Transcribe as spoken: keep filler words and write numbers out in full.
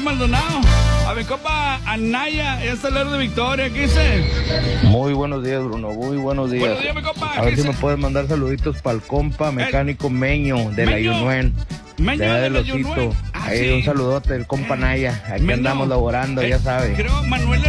Maldonado. A mi compa Anaya, es el de Victoria, ¿qué dice? Muy buenos días, Bruno, muy buenos días. Buenos días, mi compa. A ver si dice? me puedes mandar saluditos para el compa mecánico Meño de la Meño. Yunuen. Meño de, de de la Losito. Yunuen. Ah, Ahí sí. un saludote del compa Naya. Aquí Meño. andamos laborando, Eh, ya sabes. Creo Manuel